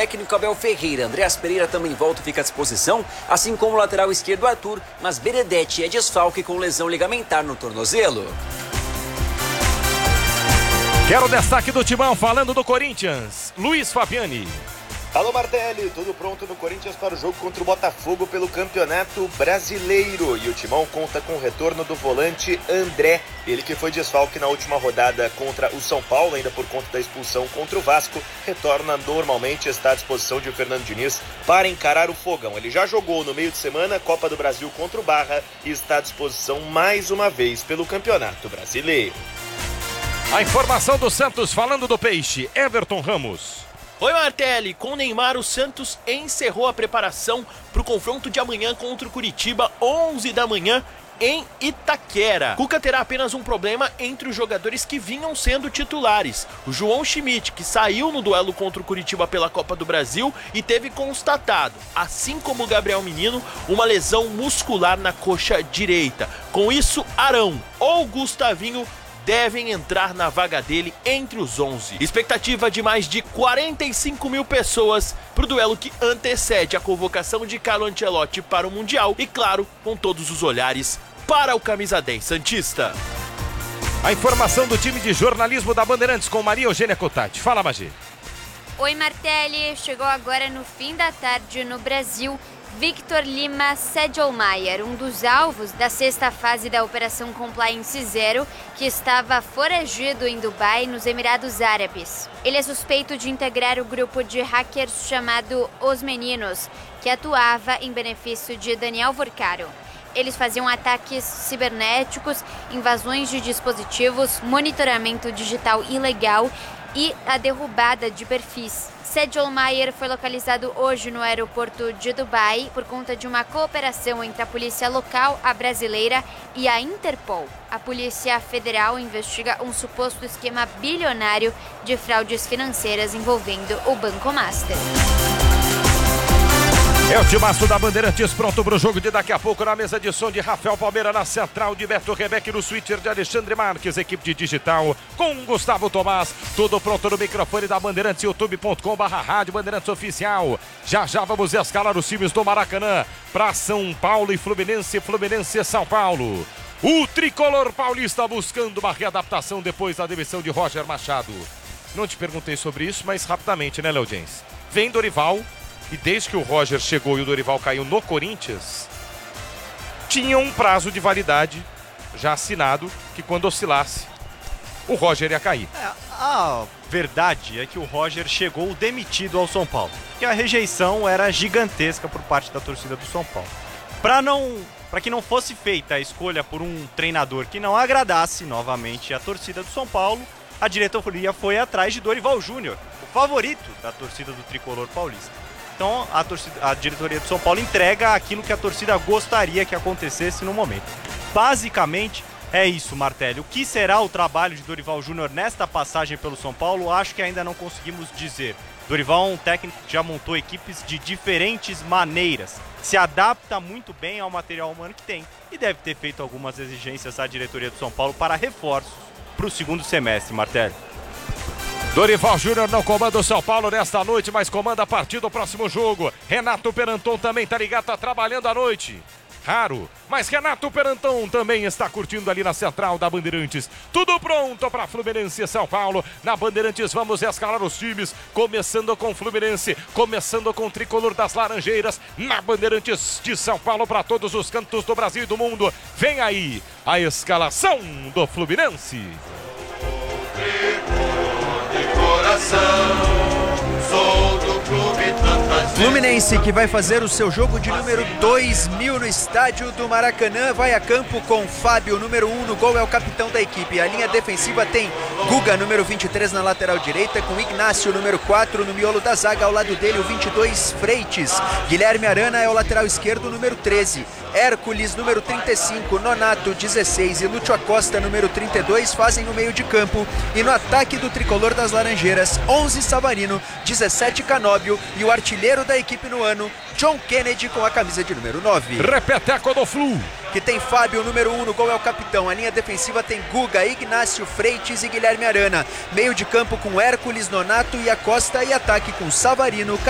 técnico Abel Ferreira. Andréas Pereira também volta e fica à disposição, assim como o lateral esquerdo Arthur, mas Benedetti é desfalque com lesão ligamentar no tornozelo. Quero o destaque do Timão, falando do Corinthians, Luiz Fabiani. Alô Martelli, tudo pronto no Corinthians para o jogo contra o Botafogo pelo Campeonato Brasileiro. E o Timão conta com o retorno do volante André, ele que foi desfalque na última rodada contra o São Paulo, ainda por conta da expulsão contra o Vasco, retorna normalmente, está à disposição de Fernando Diniz para encarar o Fogão. Ele já jogou no meio de semana Copa do Brasil contra o Barra e está à disposição mais uma vez pelo Campeonato Brasileiro. A informação do Santos, falando do Peixe, Everton Ramos. Oi Martelli, com Neymar o Santos encerrou a preparação para o confronto de amanhã contra o Curitiba, 11 da manhã, em Itaquera. Cuca terá apenas um problema entre os jogadores que vinham sendo titulares. O João Schmidt, que saiu no duelo contra o Curitiba pela Copa do Brasil e teve constatado, assim como o Gabriel Menino, uma lesão muscular na coxa direita. Com isso, Arão ou Gustavinho devem entrar na vaga dele entre os 11. Expectativa de mais de 45 mil pessoas para o duelo que antecede a convocação de Carlo Ancelotti para o Mundial e, claro, com todos os olhares para o camisa 10 santista. A informação do time de jornalismo da Bandeirantes com Maria Eugênia Cotati. Fala, Magi. Oi, Martelli. Chegou agora no fim da tarde no Brasil Victor Lima Sedgelmayer, um dos alvos da sexta fase da Operação Compliance Zero, que estava foragido em Dubai, nos Emirados Árabes. Ele é suspeito de integrar o grupo de hackers chamado Os Meninos, que atuava em benefício de Daniel Vorcaro. Eles faziam ataques cibernéticos, invasões de dispositivos, monitoramento digital ilegal e a derrubada de perfis. Sedgelmayer foi localizado hoje no aeroporto de Dubai por conta de uma cooperação entre a polícia local, a brasileira e a Interpol. A Polícia Federal investiga um suposto esquema bilionário de fraudes financeiras envolvendo o Banco Master. É o timaço da Bandeirantes pronto para o jogo de daqui a pouco na mesa de som de Rafael Palmeira, na central de Beto Rebeque, no switcher de Alexandre Marques, equipe de digital com Gustavo Tomás, tudo pronto no microfone da Bandeirantes, youtube.com/rádio Bandeirantes Oficial. Já vamos escalar os times do Maracanã para São Paulo e Fluminense, Fluminense e São Paulo. O tricolor paulista buscando uma readaptação depois da demissão de Roger Machado. Não te perguntei sobre isso, mas rapidamente, né, Léo Jens? Vem Dorival. E desde que o Roger chegou e o Dorival caiu no Corinthians, tinha um prazo de validade já assinado que quando oscilasse, o Roger ia cair. A verdade é que o Roger chegou demitido ao São Paulo, que a rejeição era gigantesca por parte da torcida do São Paulo. Para que não fosse feita a escolha por um treinador que não agradasse novamente a torcida do São Paulo, a diretoria foi atrás de Dorival Júnior, o favorito da torcida do tricolor paulista. Então a diretoria do São Paulo entrega aquilo que a torcida gostaria que acontecesse no momento. Basicamente é isso, Martelli. O que será o trabalho de Dorival Júnior nesta passagem pelo São Paulo, acho que ainda não conseguimos dizer. Dorival é um técnico que já montou equipes de diferentes maneiras, se adapta muito bem ao material humano que tem e deve ter feito algumas exigências à diretoria do São Paulo para reforços para o segundo semestre, Martelli. Dorival Júnior não comanda o São Paulo nesta noite, mas comanda a partir do próximo jogo. Renato Peranton também tá ligado, tá trabalhando à noite. Raro, mas Renato Peranton também está curtindo ali na central da Bandeirantes. Tudo pronto para Fluminense e São Paulo. Na Bandeirantes vamos escalar os times, começando com Fluminense, começando com o tricolor das Laranjeiras. Na Bandeirantes de São Paulo para todos os cantos do Brasil e do mundo. Vem aí a escalação do Fluminense. Fluminense, que vai fazer o seu jogo de número 2000 no estádio do Maracanã, vai a campo com Fábio, número 1 no gol, é o capitão da equipe. A linha defensiva tem Guga, número 23 na lateral direita, com Ignácio, número 4 no miolo da zaga, ao lado dele o 22 Freites. Guilherme Arana é o lateral esquerdo, número 13. Hércules, número 35, Nonato, 16 e Lúcio Acosta, número 32, fazem o meio de campo. E no ataque do tricolor das Laranjeiras, 11 Savarino, 17 Canóbio e o artilheiro da equipe no ano, John Kennedy, com a camisa de número 9. Repeteco do Flu, que tem Fábio, número 1 no gol, é o capitão. A linha defensiva tem Guga, Ignácio, Freites e Guilherme Arana. Meio de campo com Hércules, Nonato e Acosta, e ataque com Savarino,